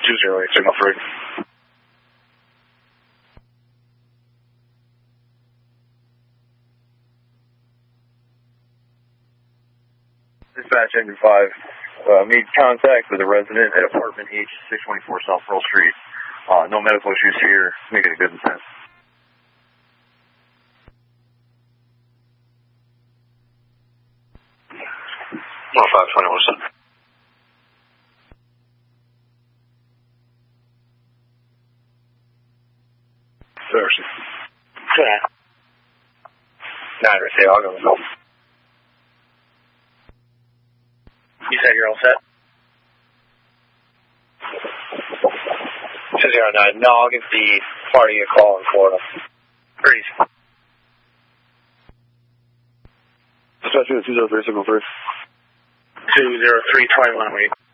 208, signal 3. Dispatch Engine 5, made contact with a resident at apartment H624 South Pearl Street. No medical issues here. Making a good intent. 521. Thursday. Yeah. 9 right there, I'll go. You said you're all set? 209. No, I'll give the party a call in Florida. Freeze. Dispatch 203, signal 3. 203, 21, wait.